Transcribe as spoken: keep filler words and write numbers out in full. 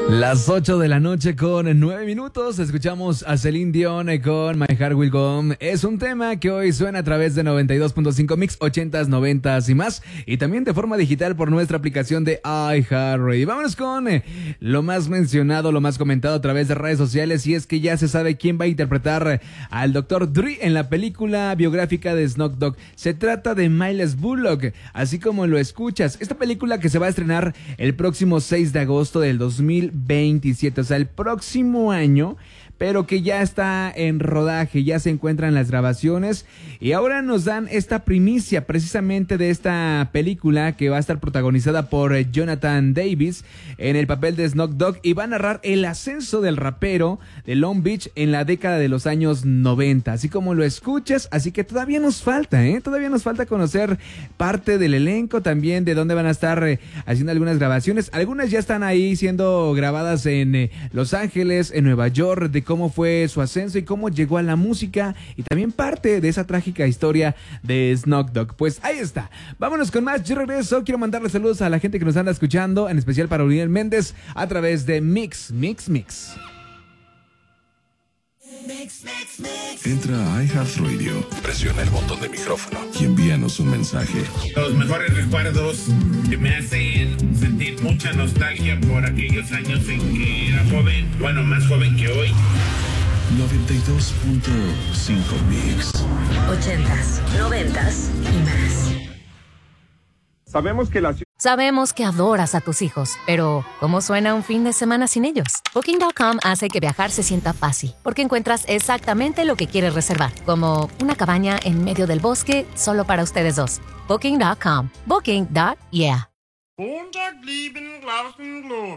Las ocho de la noche con nueve minutos, escuchamos a Celine Dion con My Heart Will Go On. Es un tema que hoy suena a través de noventa y dos punto cinco Mix, ochentas, noventas y más, y también de forma digital por nuestra aplicación de iHeartRadio. Vámonos con eh, lo más mencionado, lo más comentado a través de redes sociales, y es que ya se sabe quién va a interpretar al doctor Dre en la película biográfica de Snoop Dogg. Se trata de Myles Bullock, así como lo escuchas. Esta película que se va a estrenar el próximo seis de agosto del dos mil veintisiete, o sea, el próximo año, pero que ya está en rodaje, ya se encuentran las grabaciones, y ahora nos dan esta primicia precisamente de esta película que va a estar protagonizada por Jonathan Davis en el papel de Snoop Dogg, y va a narrar el ascenso del rapero de Long Beach en la década de los años noventa, así como lo escuchas. Así que todavía nos falta, ¿eh? Todavía nos falta conocer parte del elenco, también de dónde van a estar eh, haciendo algunas grabaciones. Algunas ya están ahí siendo grabadas en eh, Los Ángeles, en Nueva York, de cómo fue su ascenso y cómo llegó a la música, y también parte de esa trágica historia de Snoop Dogg. Pues ahí está. Vámonos con más. Yo regreso. Quiero mandarle saludos a la gente que nos anda escuchando, en especial para Uriel Méndez a través de Mix, Mix, Mix. Mix, mix, mix. Entra a iHeartRadio, presiona el botón de micrófono y envíanos un mensaje. Los mejores recuerdos que me hacen sentir mucha nostalgia por aquellos años en que era joven, bueno, más joven que hoy. noventa y dos punto cinco Mix. Ochentas, noventas y más. Sabemos que la Sabemos que adoras a tus hijos, pero ¿cómo suena un fin de semana sin ellos? Booking punto com hace que viajar se sienta fácil, porque encuentras exactamente lo que quieres reservar, como una cabaña en medio del bosque solo para ustedes dos. Booking punto com. Booking. Yeah.